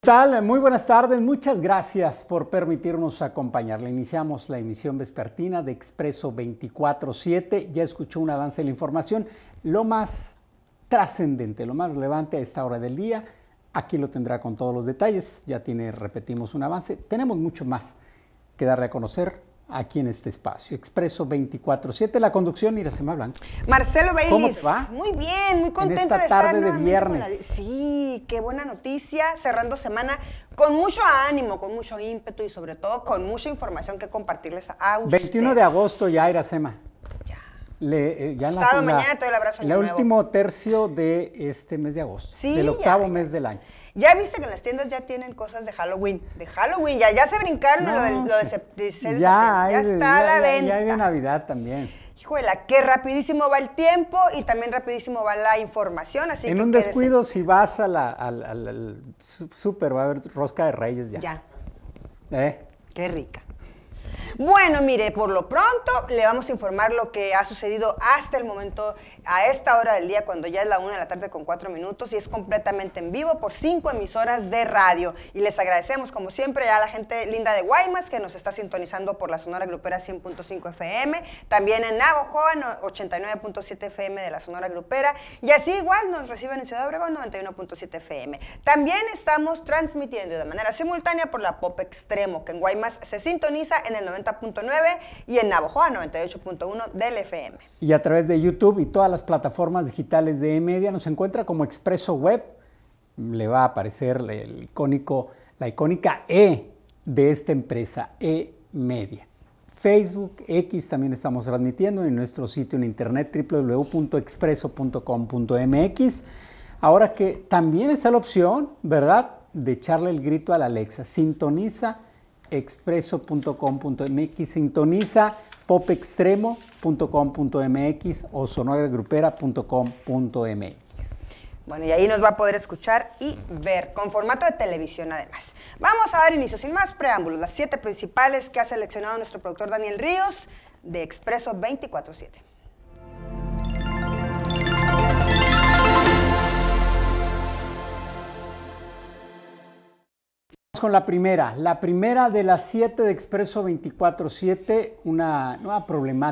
tal? Muy buenas tardes, muchas gracias por permitirnos acompañarle. Iniciamos la emisión vespertina de Expreso 24/7. Ya escuchó un avance de la información, lo más trascendente, lo más relevante a esta hora del día. Aquí lo tendrá con todos los detalles. Ya repetimos un avance. Tenemos mucho más que darle a conocer aquí en este espacio. Expreso 24/7, la conducción, Iracema Blanco. Marcelo Baylis. ¿Cómo te va? Muy bien, muy contenta en esta de estar tarde de nuevamente viernes. con la... Sí, qué buena noticia, cerrando semana con mucho ánimo, con mucho ímpetu y sobre todo con mucha información que compartirles a ustedes. 21 de agosto ya, Iracema. Ya sábado, mañana te doy el abrazo en el último tercio de este mes de agosto, sí, del octavo mes del año. Ya viste que en las tiendas ya tienen cosas de Halloween, ya se brincaron lo de septiembre, ya está a la venta. Ya hay de Navidad también. Híjole, qué rapidísimo va el tiempo y también rapidísimo va la información, así en que un descuido, si vas al súper, va a haber rosca de Reyes ya. Qué rica. Bueno, mire, por lo pronto le vamos a informar lo que ha sucedido hasta el momento, a esta hora del día, cuando ya es la 1:04 y es completamente en vivo por 5 emisoras de radio. Y les agradecemos, como siempre, a la gente linda de Guaymas, que nos está sintonizando por la Sonora Grupera 100.5 FM, también en Navojoa 89.7 FM de la Sonora Grupera, y así igual nos reciben en Ciudad Obregón 91.7 FM. También estamos transmitiendo de manera simultánea por la Pop Extremo, que en Guaymas se sintoniza en el 90.9 y en Navojoa 98.1 del FM. Y a través de YouTube y todas las plataformas digitales de E-Media nos encuentra como Expreso Web. Le va a aparecer la icónica E de esta empresa, E-Media. Facebook, X, también estamos transmitiendo en nuestro sitio en internet www.expreso.com.mx. Ahora que también está la opción, ¿verdad?, de echarle el grito a la Alexa. Sintoniza expreso.com.mx, sintoniza popextremo.com.mx o sonoragrupera.com.mx. Bueno, y ahí nos va a poder escuchar y ver, con formato de televisión además. Vamos a dar inicio, sin más preámbulos, las 7 principales que ha seleccionado nuestro productor Daniel Ríos de Expreso 24/7. Con la primera de las 7 de Expreso 24/7, una nueva problemática